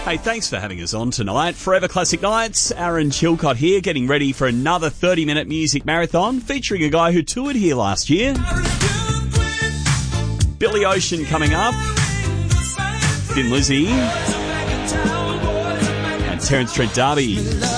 Hey, thanks for having us on tonight. Forever Classic Nights, Aaron Chilcott here, getting ready for another 30-minute music marathon featuring a guy who toured here last year. Billy Ocean coming up, Thin Lizzy, and Terence Trent D'Arby.